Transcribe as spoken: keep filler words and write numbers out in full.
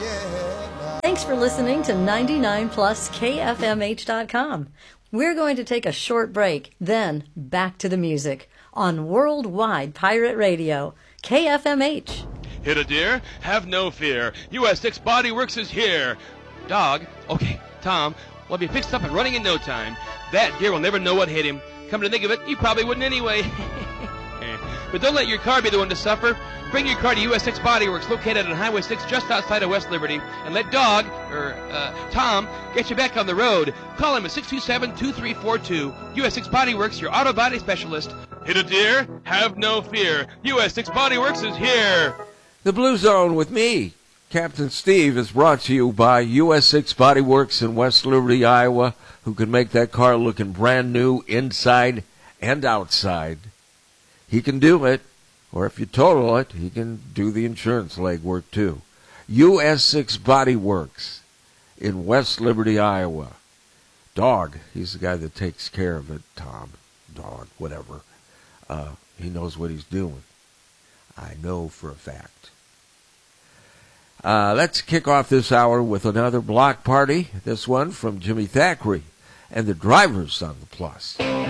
Thanks for listening to ninety-nine plus K F M H dot com. We're going to take a short break, then back to the music on Worldwide Pirate Radio, K F M H. Hit a deer? Have no fear. U S six Body Works is here. Dog? Okay, Tom, we'll be fixed up and running in no time. That deer will never know what hit him. Come to think of it, he probably wouldn't anyway. But don't let your car be the one to suffer. Bring your car to U S six Body Works, located on Highway six just outside of West Liberty, and let Dog, or uh, Tom, get you back on the road. Call him at six two seven, two three four two. U S six Body Works, your auto body specialist. Hit a deer? Have no fear. U S six Body Works is here. The Blue Zone with me, Captain Steve, is brought to you by U S six Body Works in West Liberty, Iowa, who can make that car looking brand new inside and outside. He can do it, or if you total it, he can do the insurance legwork too. U S six Body Works in West Liberty, Iowa. Dog, he's the guy that takes care of it. Tom, Dog, whatever. Uh, he knows what he's doing. I know for a fact. Uh, let's kick off this hour with another block party. This one from Jimmy Thackeray and the Drivers on the Plus.